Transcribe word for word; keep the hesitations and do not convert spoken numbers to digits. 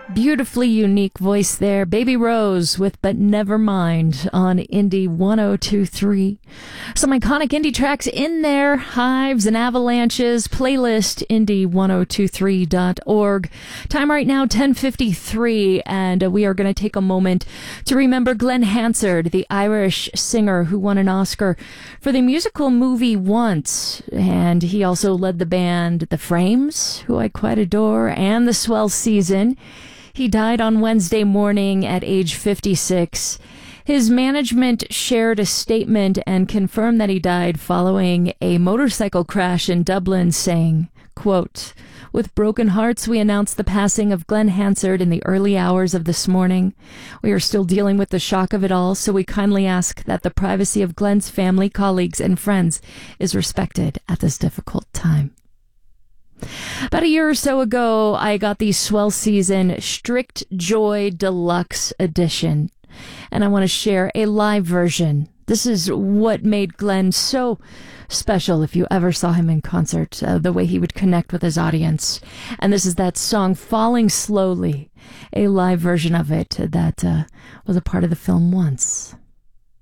Beautifully unique voice there. Baby Rose with But Never Mind on Indie one oh two three. Some iconic indie tracks in there. Hives and Avalanches. Playlist indie ten twenty-three dot org. Time right now ten fifty-three, and uh, we are going to take a moment to remember Glen Hansard, the Irish singer who won an Oscar for the musical movie Once. And he also led the band The Frames, who I quite adore, and The Swell Season. He died on Wednesday morning at age fifty-six. His management shared a statement and confirmed that he died following a motorcycle crash in Dublin, saying, quote, "With broken hearts, we announce the passing of Glen Hansard in the early hours of this morning. We are still dealing with the shock of it all, so we kindly ask that the privacy of Glen's family, colleagues, and friends is respected at this difficult time." About a year or so ago, I got the Swell Season Strict Joy Deluxe Edition, and I want to share a live version. This is what made Glen so special if you ever saw him in concert, uh, the way he would connect with his audience. And this is that song, Falling Slowly, a live version of it that uh, was a part of the film Once.